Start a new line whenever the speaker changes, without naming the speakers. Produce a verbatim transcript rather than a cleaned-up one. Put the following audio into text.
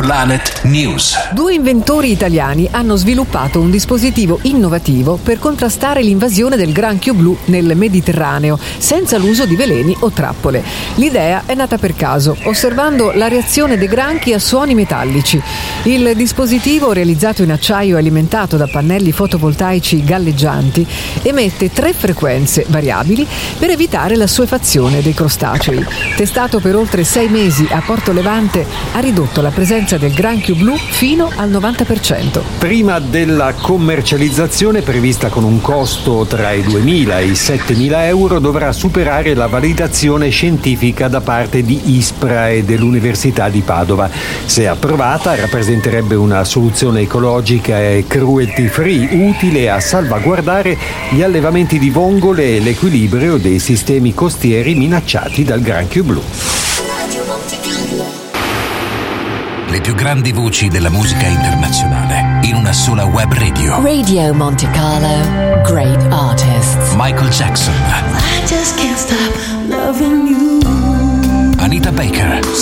Planet News.
Due inventori italiani hanno sviluppato un dispositivo innovativo per contrastare l'invasione del granchio blu nel Mediterraneo, senza l'uso di veleni o trappole. L'idea è nata per caso, osservando la reazione dei granchi a suoni metallici. Il dispositivo, realizzato in acciaio e alimentato da pannelli fotovoltaici galleggianti, emette tre frequenze variabili per evitare l'assuefazione dei crostacei. Testato per oltre sei mesi a Porto Levante, ha ridotto la presenza del granchio blu fino al novanta per cento.
Prima della commercializzazione, prevista con un costo tra i duemila e i settemila euro, dovrà superare la validazione scientifica da parte di ISPRA e dell'Università di Padova. Se approvata, rappresenterebbe una soluzione ecologica e cruelty free utile a salvaguardare gli allevamenti di vongole e l'equilibrio dei sistemi costieri minacciati dal granchio blu.
Le più grandi voci della musica internazionale in una sola web radio.
Radio Monte Carlo, great artists.
Michael Jackson,
I just can't stop loving you.
Anita Baker,